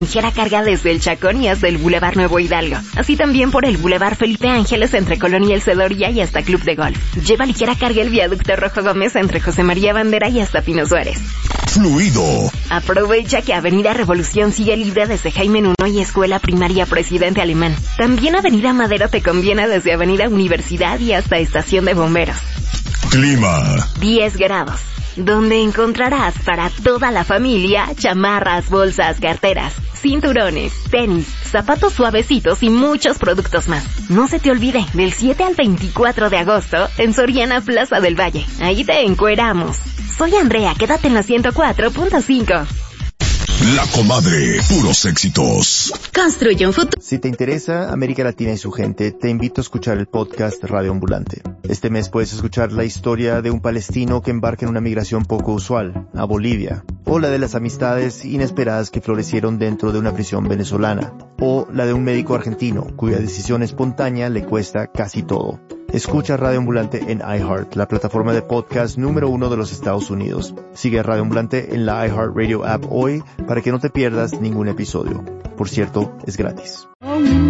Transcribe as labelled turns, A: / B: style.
A: Ligera carga desde el Chacón y hasta el Boulevard Nuevo Hidalgo. Así también por el Boulevard Felipe Ángeles entre Colón y El Cedoria y hasta Club de Golf. Lleva ligera carga el viaducto Rojo Gómez entre José María Bandera y hasta Pino Suárez.
B: Fluido.
A: Aprovecha que Avenida Revolución sigue libre desde Jaime Nuno y Escuela Primaria Presidente Alemán. También Avenida Madero te conviene desde Avenida Universidad y hasta Estación de Bomberos.
B: Clima.
A: 10 grados. Donde encontrarás para toda la familia chamarras, bolsas, carteras, cinturones, tenis, zapatos suavecitos y muchos productos más. No se te olvide, del 7 al 24 de agosto en Soriana Plaza del Valle. Ahí te encueramos. Soy Andrea, quédate en la 104.5.
B: La Comadre, puros éxitos.
A: Construye un futuro.
C: Si te interesa América Latina y su gente, te invito a escuchar el podcast Radio Ambulante. Este mes puedes escuchar la historia de un palestino que embarca en una migración poco usual, a Bolivia, o la de las amistades inesperadas que florecieron dentro de una prisión venezolana, o la de un médico argentino cuya decisión espontánea le cuesta casi todo. Escucha Radio Ambulante en iHeart, la plataforma de podcast número 1 de los Estados Unidos. Sigue a Radio Ambulante en la iHeart Radio app hoy para que no te pierdas ningún episodio. Por cierto, es gratis.